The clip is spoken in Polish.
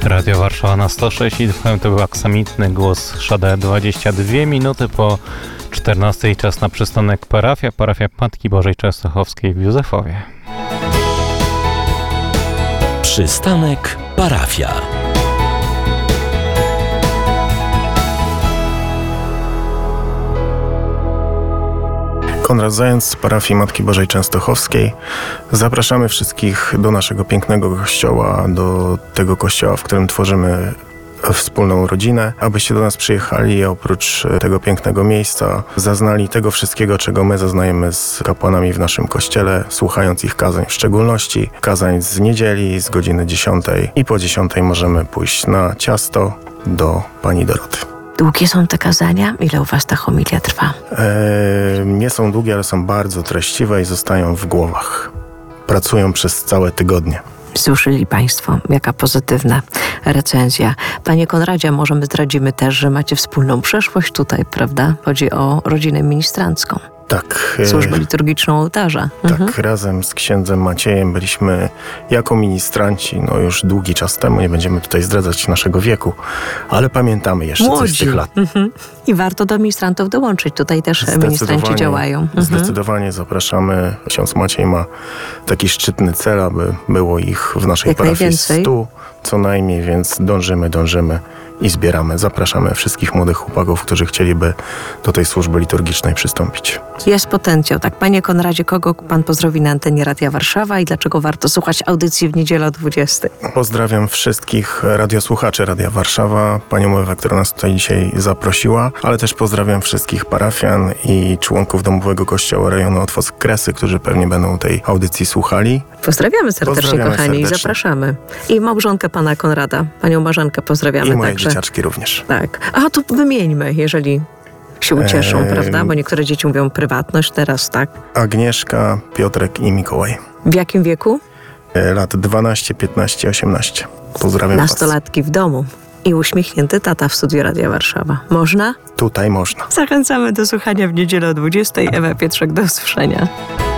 Radio Warszawa na 106 i to był aksamitny głos Szade. 22 minuty po 14 czas na przystanek parafia Matki Bożej Częstochowskiej w Józefowie. Przystanek parafia. Konrad Zając z parafii Matki Bożej Częstochowskiej. Zapraszamy wszystkich do naszego pięknego kościoła, do tego kościoła, w którym tworzymy wspólną rodzinę, abyście do nas przyjechali i oprócz tego pięknego miejsca zaznali tego wszystkiego, czego my zaznajemy z kapłanami w naszym kościele, słuchając ich kazań, w szczególności kazań z niedzieli, z godziny 10 i po 10 możemy pójść na ciasto do pani Doroty. Długie są te kazania? Ile u was ta homilia trwa? Nie są długie, ale są bardzo treściwe i zostają w głowach. Pracują przez całe tygodnie. Słyszeli państwo, jaka pozytywna recenzja. Panie Konradzie, może my zdradzimy też, że macie wspólną przeszłość tutaj, prawda? Chodzi o rodzinę ministrancką. Tak. Służbę liturgiczną ołtarza. Tak, razem z księdzem Maciejem byliśmy jako ministranci, już długi czas temu, nie będziemy tutaj zdradzać naszego wieku, ale pamiętamy jeszcze coś z tych lat. I warto do ministrantów dołączyć, tutaj też ministranci działają. Zdecydowanie zapraszamy. Ksiądz Maciej ma taki szczytny cel, aby było ich w naszej parafii 100 co najmniej, więc dążymy i zbieramy. Zapraszamy wszystkich młodych chłopaków, którzy chcieliby do tej służby liturgicznej przystąpić. Jest potencjał. Tak, panie Konradzie, kogo pan pozdrowi na antenie Radia Warszawa i dlaczego warto słuchać audycji w niedzielę o 20? Pozdrawiam wszystkich radiosłuchaczy Radia Warszawa, panią Ewę, która nas tutaj dzisiaj zaprosiła, ale też pozdrawiam wszystkich parafian i członków Domowego Kościoła rejonu Otwock-Kresy, którzy pewnie będą tej audycji słuchali. Pozdrawiamy serdecznie, kochani, i zapraszamy. I małżonkę pana Konrada, panią Marzenkę pozdrawiamy i moje także. Dzieciaczki również. Tak. A tu wymieńmy, jeżeli się ucieszą, prawda? Bo niektóre dzieci mówią prywatność teraz, tak? Agnieszka, Piotrek i Mikołaj. W jakim wieku? Lat 12, 15, 18. Pozdrawiam Nastolatki w domu. I uśmiechnięty tata w studiu Radia Warszawa. Można? Tutaj można. Zachęcamy do słuchania w niedzielę o 20. Ewa Pietrzak, do usłyszenia.